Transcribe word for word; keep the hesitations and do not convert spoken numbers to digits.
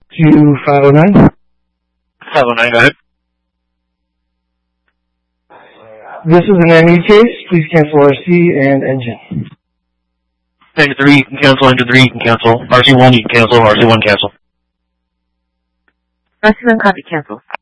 to five oh nine. five oh nine, go ahead. This is an M E case. Please cancel R C and engine. Engine three, you can cancel. Engine three, you can cancel. R C one, you can cancel. R C one, cancel. R C one, copy, cancel.